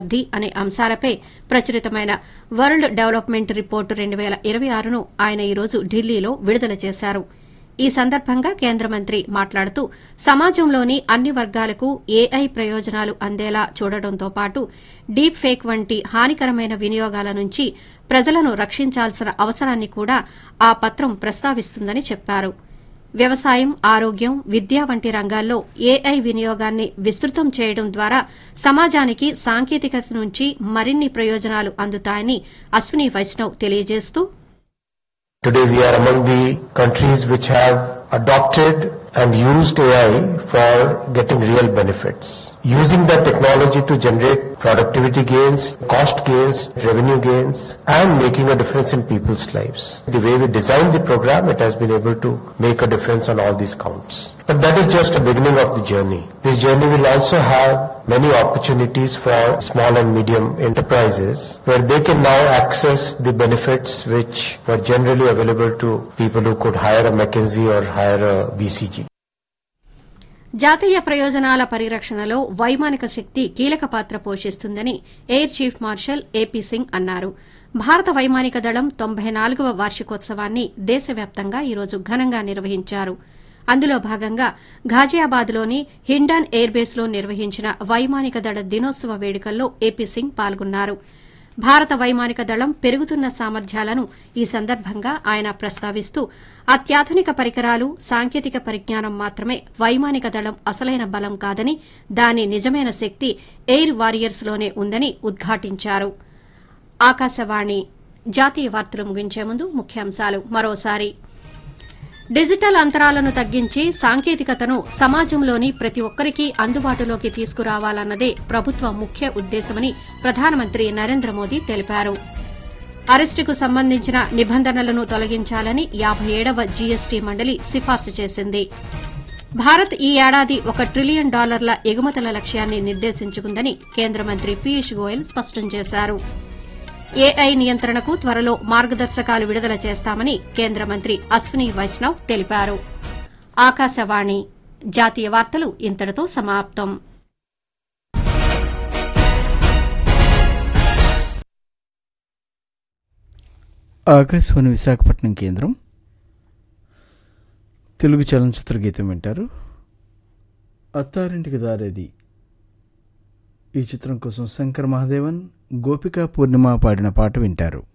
అనే అంశాలపై ప్రచురితమైన world development report 2026ను ఆయన ఈరోజు ఢిల్లీలో విడుదల చేశారు. ఈ సందర్భంగా కేంద్ర మంత్రి మాట్లాడుతూ సమాజంలోని అన్ని వర్గాలకు ఏఐ ప్రయోజనాలు అందేలా చూడడంతో పాటు డీప్ ఫేక్ వంటి హానికరమైన వినియోగాల నుంచి ప్రజలను రక్షించాల్సిన అవసరాన్ని కూడా ఆ పత్రం ప్రస్తావిస్తుందని చెప్పారు. వ్యవసాయం, ఆరోగ్యం, విద్య వంటి రంగాల్లో ఏఐ వినియోగాన్ని విస్తృతం చేయడం ద్వారా సమాజానికి సాంకేతికత నుంచి మరిన్ని ప్రయోజనాలు అందుతాయని అశ్విని వైష్ణవ్ తెలియజేస్తూ Today we are among the countries which have adopted and used AI for getting real benefits. Using that technology to generate productivity gains, cost gains, revenue gains, and making a difference in people's lives. The way we designed the program, it has been able to make a difference on all these counts. But that is just a beginning of the journey. This journey will also have many opportunities for small and medium enterprises where they can now access the benefits which were generally available to people who could hire a McKinsey or hire a BCG. జాతీయ ప్రయోజనాల పరిరక్షణలో వైమానిక శక్తి కీలక పాత్ర పోషిస్తుందని air chief marshal AP Singh అన్నారు. భారత వైమానిక దళం 94వ వార్షికోత్సవాన్ని దేశవ్యాప్తంగా ఈరోజు ఘనంగా నిర్వహించారు. అందులో భాగంగా ఘాజియాబాద్లోని హిండాన్ ఎయిర్ బేస్లో నిర్వహించిన వైమానిక దళ దినోత్సవ వేడుకల్లో ఏపీ సింగ్ పాల్గొన్నారు. భారత వైమానిక దళం పెరుగుతున్న సామర్థ్యాలను ఈ సందర్భంగా ఆయన ప్రస్తావిస్తూ అత్యాధునిక పరికరాలు, సాంకేతిక పరిజ్ఞానం మాత్రమే వైమానిక దళం అసలైన బలం కాదని, దాని నిజమైన శక్తి ఎయిర్ వారియర్స్లోనే ఉందని ఉద్ఘాటించారు. ఆకాశవాణి జాతీయ వార్తలు ముగించే ముందు ముఖ్యాంశాలు మరోసారి. డిజిటల్ అంతరాలను తగ్గించి సాంకేతికతను సమాజంలోని ప్రతి ఒక్కరికీ అందుబాటులోకి తీసుకురావాలన్నదే ప్రభుత్వ ముఖ్య ఉద్దేశమని ప్రధానమంత్రి నరేంద్ర మోదీ తెలిపారు. అరెస్టుకు సంబంధించిన నిబంధనలను తొలగించాలని 57వ జీఎస్టీ మండలి సిఫార్సు చేసింది. భారత్ ఈ ఏడాది $1 ట్రిలియన్ ఎగుమతుల లక్ష్యాన్ని నిర్దేశించుకుందని కేంద్ర మంత్రి పీయూష్ గోయల్ స్పష్టం చేశారు. ఏఐ నియంత్రణకు త్వరలో మార్గదర్శకాలు విడుదల చేస్తామని కేంద్ర మంత్రి అశ్విని వైష్ణవ్ తెలిపారు. ఆకాశవాణి జాతీయ వార్తలు ఇంతటితో సమాప్తం. ఆకాశవాణి విశాఖపట్నం కేంద్రం తెలుగు చలనచిత్ర గీతం వింటారు. అత్తారింటికి దారేది ఈ చిత్రం కోసం శంకర్ మహాదేవన్, గోపికా పూర్ణిమ పాడిన పాట వింటారు.